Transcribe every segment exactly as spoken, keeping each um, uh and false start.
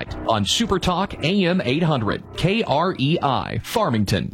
tonight on Super Talk A M eight hundred, K R E I, Farmington.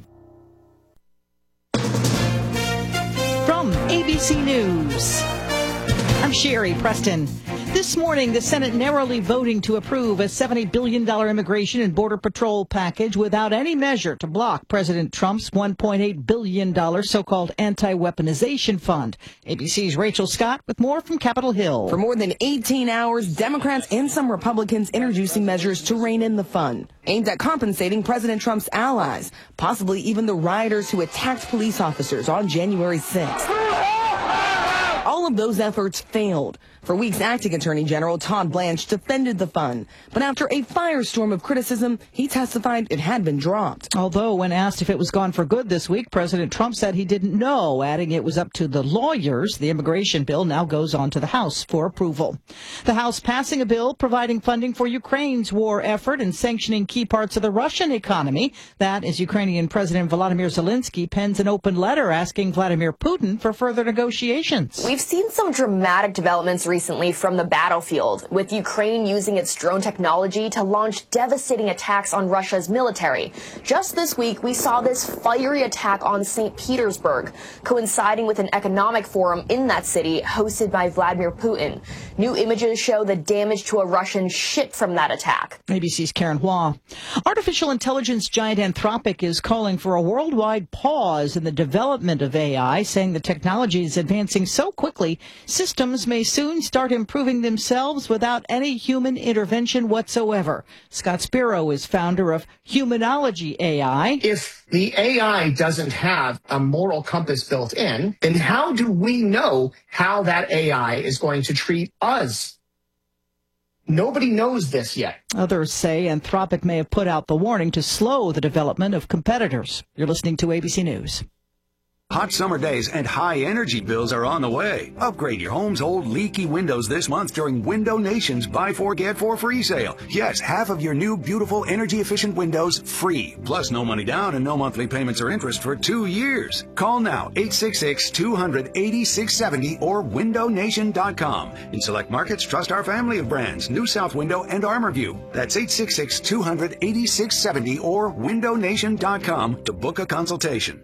From A B C News, I'm Sherry Preston. This morning, the Senate narrowly voting to approve a seventy billion dollars immigration and border patrol package without any measure to block President Trump's one point eight billion dollars so-called anti-weaponization fund. A B C's Rachel Scott with more from Capitol Hill. For more than eighteen hours, Democrats and some Republicans introducing measures to rein in the fund, aimed at compensating President Trump's allies, possibly even the rioters who attacked police officers on January sixth. All of those efforts failed. For weeks, acting Attorney General Todd Blanche defended the fund. But after a firestorm of criticism, he testified it had been dropped. Although when asked if it was gone for good this week, President Trump said he didn't know, adding it was up to the lawyers. The immigration bill now goes on to the House for approval. The House passing a bill providing funding for Ukraine's war effort and sanctioning key parts of the Russian economy. That is Ukrainian President Volodymyr Zelensky pens an open letter asking Vladimir Putin for further negotiations. We've seen some dramatic developments recently from the battlefield, with Ukraine using its drone technology to launch devastating attacks on Russia's military. Just this week, we saw this fiery attack on Saint Petersburg, coinciding with an economic forum in that city hosted by Vladimir Putin. New images show the damage to a Russian ship from that attack. A B C's Karen Hua. Artificial intelligence giant Anthropic is calling for a worldwide pause in the development of A I, saying the technology is advancing so quickly, systems may soon start improving themselves without any human intervention whatsoever. Scott Spiro is founder of Humanology A I. If the A I doesn't have a moral compass built in, then how do we know how that A I is going to treat us? Nobody knows this yet. Others say Anthropic may have put out the warning to slow the development of competitors. You're listening to A B C News. Hot summer days and high energy bills are on the way. Upgrade your home's old leaky windows this month during Window Nation's Buy Four Get Four free sale. Yes, half of your new beautiful energy efficient windows free. Plus no money down and no monthly payments or interest for two years. Call now eight six six, two hundred, eighty-six seventy or window nation dot com. In select markets, trust our family of brands, New South Window and ArmorView. That's eight six six, two hundred, eighty-six seventy or window nation dot com to book a consultation.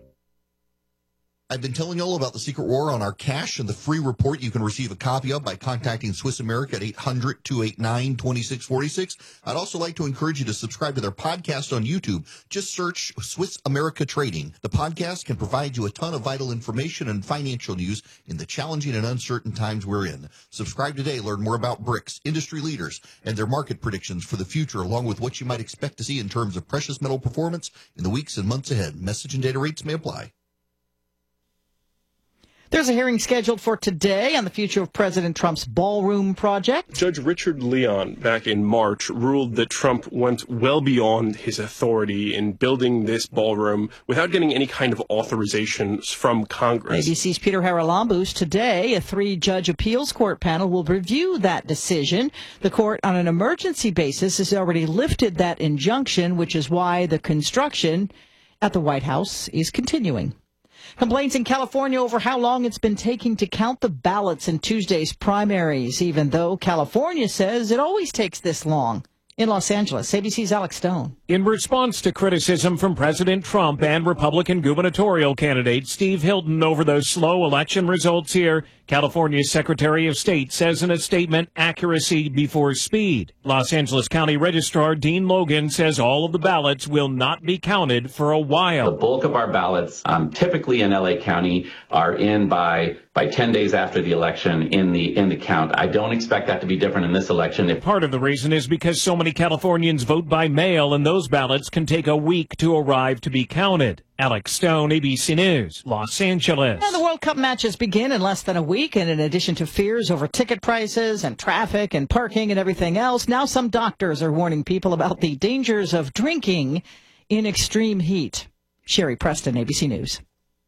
I've been telling you all about the secret war on our cash and the free report you can receive a copy of by contacting Swiss America at eight hundred, two eight nine, two six four six. I'd also like to encourage you to subscribe to their podcast on YouTube. Just search Swiss America Trading. The podcast can provide you a ton of vital information and financial news in the challenging and uncertain times we're in. Subscribe today. Learn more about BRICS, industry leaders, and their market predictions for the future, along with what you might expect to see in terms of precious metal performance in the weeks and months ahead. Message and data rates may apply. There's a hearing scheduled for today on the future of President Trump's ballroom project. Judge Richard Leon, back in March, ruled that Trump went well beyond his authority in building this ballroom without getting any kind of authorizations from Congress. A B C's Peter Haralambous. Today, a three-judge appeals court panel will review that decision. The court, on an emergency basis, has already lifted that injunction, which is why the construction at the White House is continuing. Complaints in California over how long it's been taking to count the ballots in Tuesday's primaries, even though California says it always takes this long. In Los Angeles, A B C's Alex Stone. In response to criticism from President Trump and Republican gubernatorial candidate Steve Hilton over those slow election results here, California's Secretary of State says in a statement, accuracy before speed. Los Angeles County Registrar Dean Logan says all of the ballots will not be counted for a while. The bulk of our ballots, um, typically in L A County, are in by by ten days after the election in the in the count. I don't expect that to be different in this election. If Part of the reason is because so many Californians vote by mail, and those ballots can take a week to arrive to be counted. Alex Stone, A B C News, Los Angeles. Now, the World Cup matches begin in less than a week, and in addition to fears over ticket prices and traffic and parking and everything else, now some doctors are warning people about the dangers of drinking in extreme heat. Sherry Preston, A B C News.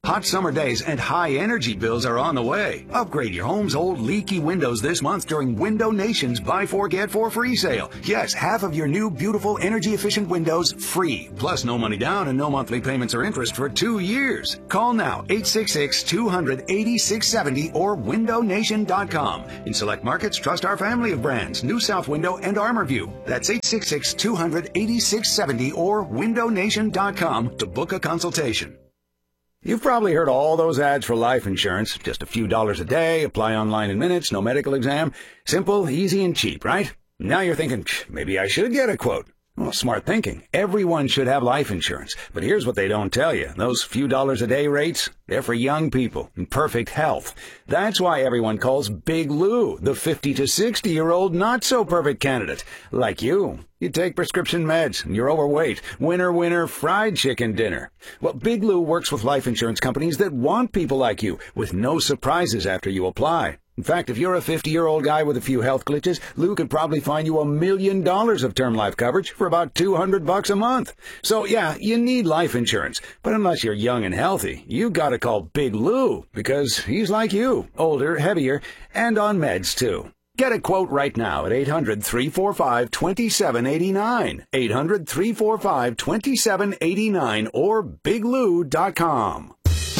Hot summer days and high energy bills are on the way. Upgrade your home's old leaky windows this month during Window Nation's Buy Four Get Four free sale. Yes, half of your new beautiful energy efficient windows free. Plus no money down and no monthly payments or interest for two years. Call now eight six six, two hundred, eighty-six seventy or window nation dot com. In select markets, trust our family of brands, New South Window and ArmorView. That's eight six six, two hundred, eighty-six seventy or window nation dot com to book a consultation. You've probably heard all those ads for life insurance. Just a few dollars a day, apply online in minutes, no medical exam. Simple, easy, and cheap, right? Now you're thinking, maybe I should get a quote. Well, smart thinking. Everyone should have life insurance. But here's what they don't tell you. Those few dollars a day rates, they're for young people in perfect health. That's why everyone calls Big Lou the fifty to sixty-year-old not-so-perfect candidate. Like you. You take prescription meds, and you're overweight. Winner, winner, fried chicken dinner. Well, Big Lou works with life insurance companies that want people like you, with no surprises after you apply. In fact, if you're a fifty-year-old guy with a few health glitches, Lou could probably find you a million dollars of term life coverage for about two hundred bucks a month. So, yeah, you need life insurance. But unless you're young and healthy, you gotta call Big Lou, because he's like you, older, heavier, and on meds, too. Get a quote right now at eight hundred, three four five, two seven eight nine, eight hundred, three four five, two seven eight nine, or big lou dot com.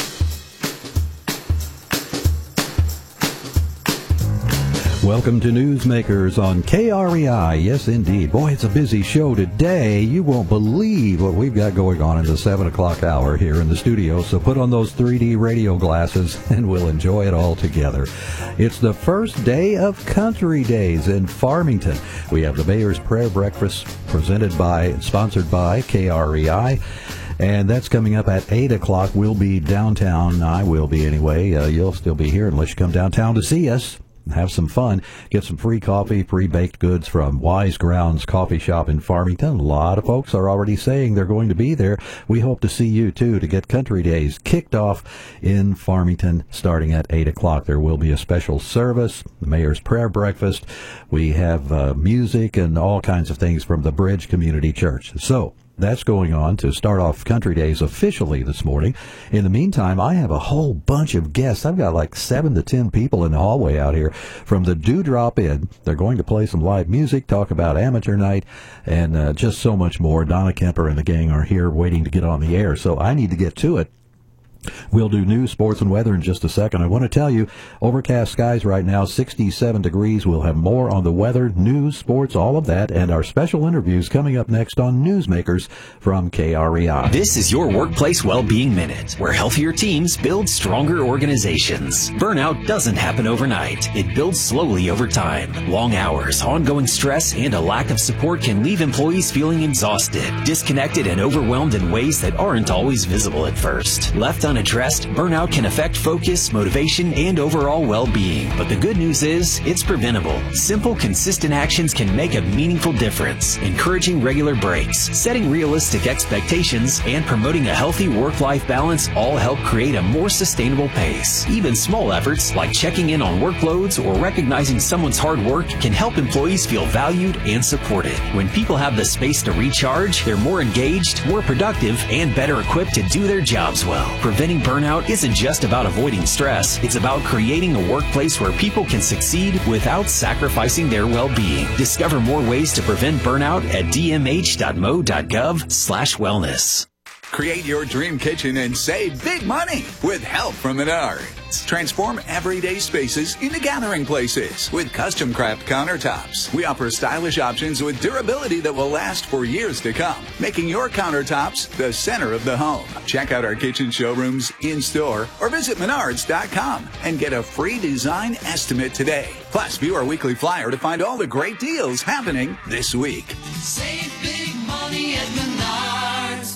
Welcome to Newsmakers on K R E I. Yes, indeed. Boy, it's a busy show today. You won't believe what we've got going on in the seven o'clock hour here in the studio. So put on those three D radio glasses and we'll enjoy it all together. It's the first day of Country Days in Farmington. We have the Mayor's Prayer Breakfast presented by and sponsored by K R E I. And that's coming up at eight o'clock. We'll be downtown. I will be anyway. Uh, you'll still be here unless you come downtown to see us. Have some fun. Get some free coffee, pre-baked goods from Wise Grounds Coffee Shop in Farmington. A lot of folks are already saying they're going to be there. We hope to see you, too, to get Country Days kicked off in Farmington starting at eight o'clock. There will be a special service, the Mayor's Prayer Breakfast. We have uh, music and all kinds of things from the Bridge Community Church. So that's going on to start off Country Days officially this morning. In the meantime, I have a whole bunch of guests. I've got like seven to ten people in the hallway out here from the Dewdrop Inn. They're going to play some live music, talk about amateur night, and uh, just so much more. Donna Kemper and the gang are here waiting to get on the air, so I need to get to it. We'll do news, sports, and weather in just a second. I want to tell you, overcast skies right now, sixty-seven degrees. We'll have more on the weather, news, sports, all of that, and our special interviews coming up next on Newsmakers from K R E I. This is your Workplace Wellbeing Minute, where healthier teams build stronger organizations. Burnout doesn't happen overnight. It builds slowly over time. Long hours, ongoing stress, and a lack of support can leave employees feeling exhausted, disconnected, and overwhelmed in ways that aren't always visible at first. Left unaddressed, burnout can affect focus, motivation, and overall well-being. But the good news is, it's preventable. Simple, consistent actions can make a meaningful difference. Encouraging regular breaks, setting realistic expectations, and promoting a healthy work-life balance all help create a more sustainable pace. Even small efforts, like checking in on workloads or recognizing someone's hard work, can help employees feel valued and supported. When people have the space to recharge, they're more engaged, more productive, and better equipped to do their jobs well. Preventing burnout isn't just about avoiding stress. It's about creating a workplace where people can succeed without sacrificing their well-being. Discover more ways to prevent burnout at d m h dot m o dot gov slash wellness. Create your dream kitchen and save big money with help from Menards. Transform everyday spaces into gathering places with custom craft countertops. We offer stylish options with durability that will last for years to come, making your countertops the center of the home. Check out our kitchen showrooms in-store or visit menards dot com and get a free design estimate today. Plus, view our weekly flyer to find all the great deals happening this week. Save big money at Menards.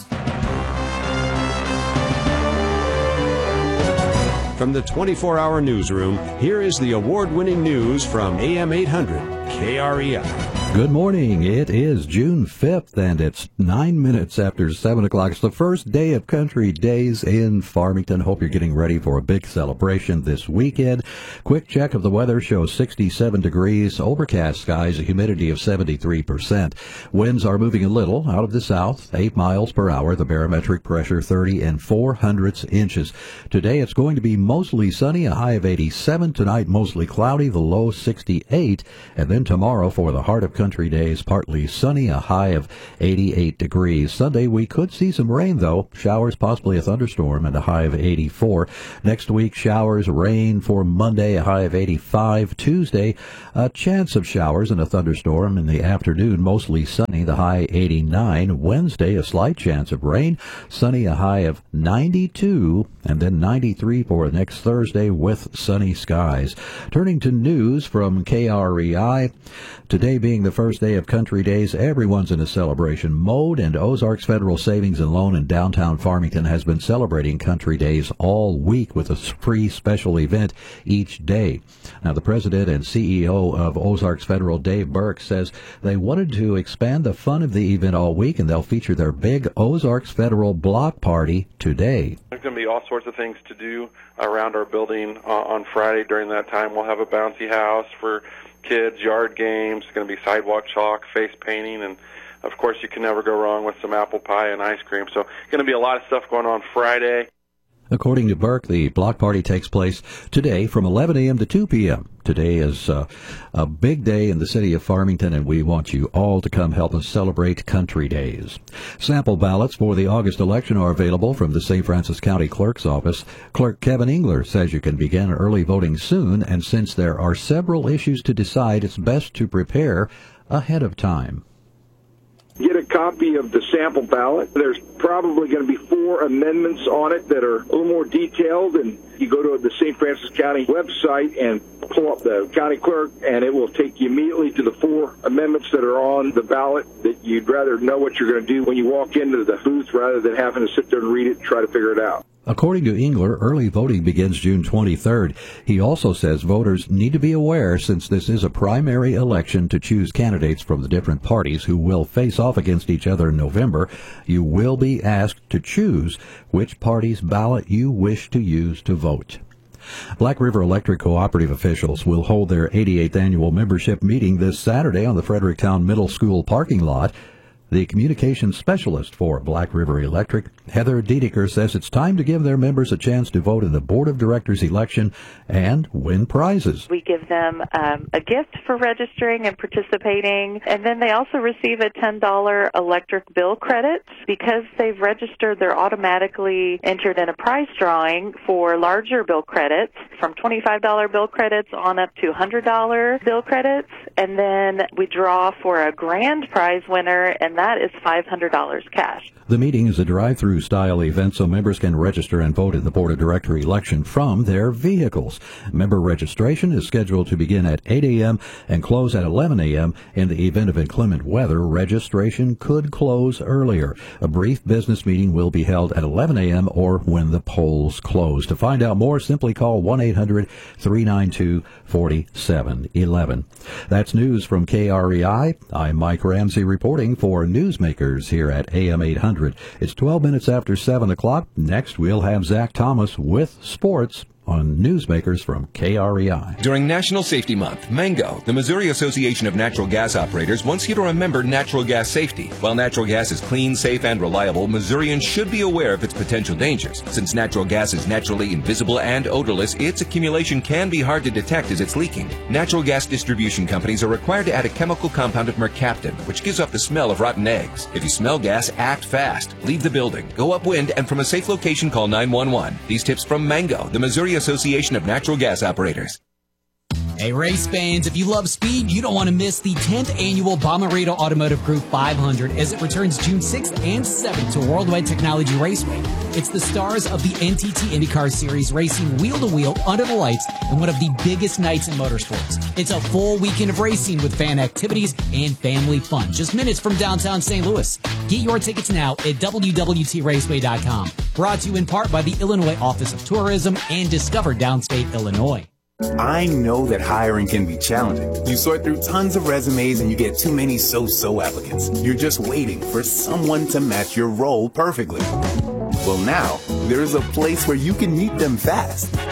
From the twenty-four hour newsroom, here is the award-winning news from A M eight hundred K R E I. Good morning. It is June fifth, and it's nine minutes after seven o'clock. It's the first day of Country Days in Farmington. Hope you're getting ready for a big celebration this weekend. Quick check of the weather shows sixty-seven degrees, overcast skies, a humidity of seventy-three percent. Winds are moving a little out of the south, eight miles per hour. The barometric pressure thirty and four hundredths inches. Today it's going to be mostly sunny, a high of eighty-seven. Tonight mostly cloudy, the low sixty-eight. And then tomorrow for the heart of Country Days, partly sunny, a high of eighty-eight degrees. Sunday we could see some rain though, showers, possibly a thunderstorm, and a high of eighty-four. Next week showers, rain for Monday, a high of eighty-five. Tuesday, a chance of showers and a thunderstorm in the afternoon, mostly sunny, the high eighty-nine. Wednesday, a slight chance of rain, sunny, a high of ninety-two, and then ninety-three for next Thursday with sunny skies. Turning to news from K R E I, today being the first day of Country Days, everyone's in a celebration mode, and Ozarks Federal Savings and Loan in downtown Farmington has been celebrating Country Days all week with a free special event each day. Now, the president and C E O of Ozarks Federal, Dave Burke, says they wanted to expand the fun of the event all week, and they'll feature their big Ozarks Federal block party today. There's going to be all sorts of things to do around our building uh, on Friday. During that time, we'll have a bouncy house for kids, yard games. It's going to be sidewalk chalk, face painting, and of course you can never go wrong with some apple pie and ice cream. So going to be a lot of stuff going on Friday. According to Burke, the block party takes place today from eleven a.m. to two p.m. Today is uh, a big day in the city of Farmington, and we want you all to come help us celebrate Country Days. Sample ballots for the August election are available from the Saint Francis County Clerk's office. Clerk Kevin Engler says you can begin early voting soon, and since there are several issues to decide, it's best to prepare ahead of time. Get a copy of the sample ballot. There's probably going to be four amendments on it that are a little more detailed, and you go to the Saint Francis County website and pull up the county clerk, and it will take you immediately to the four amendments that are on the ballot that you'd rather know what you're going to do when you walk into the booth rather than having to sit there and read it and try to figure it out. According to Engler, early voting begins June twenty-third. He also says voters need to be aware, since this is a primary election, to choose candidates from the different parties who will face off against each other in November. You will be asked to choose which party's ballot you wish to use to vote. Black River Electric Cooperative officials will hold their eighty-eighth annual membership meeting this Saturday on the Fredericktown Middle School parking lot. The communications specialist for Black River Electric, Heather Dedeker, says it's time to give their members a chance to vote in the Board of Directors election and win prizes. We give them um, a gift for registering and participating, and then they also receive a ten dollars electric bill credit. Because they've registered, they're automatically entered in a prize drawing for larger bill credits, from twenty-five dollars bill credits on up to one hundred dollars bill credits, and then we draw for a grand prize winner, and that is five hundred dollars cash. The meeting is a drive-through style event, so members can register and vote in the Board of Director election from their vehicles. Member registration is scheduled to begin at eight a.m. and close at eleven a.m. In the event of inclement weather, registration could close earlier. A brief business meeting will be held at eleven a.m. or when the polls close. To find out more, simply call one eight hundred three nine two four seven one one. That's news from K R E I. I'm Mike Ramsey reporting for Newsmakers here at A M eight hundred. It's twelve minutes after seven o'clock. Next, we'll have Zach Thomas with sports on Newsmakers from K R E I. During National Safety Month, Mango, the Missouri Association of Natural Gas Operators, wants you to remember natural gas safety. While natural gas is clean, safe, and reliable, Missourians should be aware of its potential dangers. Since natural gas is naturally invisible and odorless, its accumulation can be hard to detect as it's leaking. Natural gas distribution companies are required to add a chemical compound of mercaptan, which gives off the smell of rotten eggs. If you smell gas, act fast. Leave the building, go upwind, and from a safe location, call nine one one. These tips from Mango, the Missouri Association of Natural Gas Operators. Hey, race fans, if you love speed, you don't want to miss the tenth annual Bomarito Automotive Group five hundred as it returns June sixth and seventh to Worldwide Technology Raceway. It's the stars of the N T T IndyCar Series racing wheel-to-wheel under the lights in one of the biggest nights in motorsports. It's a full weekend of racing with fan activities and family fun, just minutes from downtown Saint Louis. Get your tickets now at W W T raceway dot com. Brought to you in part by the Illinois Office of Tourism and Discover Downstate Illinois. I know that hiring can be challenging. You sort through tons of resumes and you get too many so-so applicants. You're just waiting for someone to match your role perfectly. Well, now, there's a place where you can meet them fast.